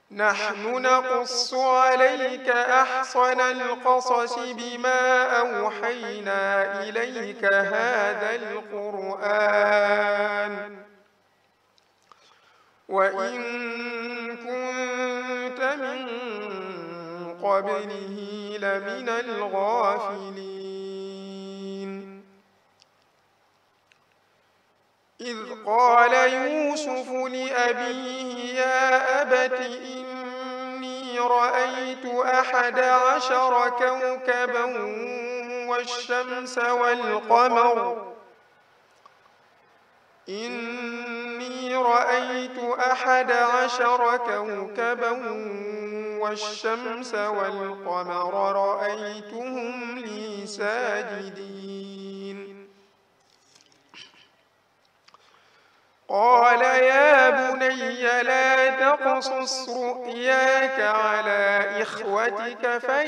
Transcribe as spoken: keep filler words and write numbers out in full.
نحن نقص عليك أحسن القصص بما أوحينا إليك هذا القرآن وإن كنت من قبله لمن الغافلين. إذ قال يوسف لأبيه يا أبت إني رأيت أحد عشر كوكبا والشمس والقمر إني رأيت أحد عشر كوكبا والشمس والقمر رأيتهم لي ساجدين. قال يا بني لا تقصص رؤياك على إخوتك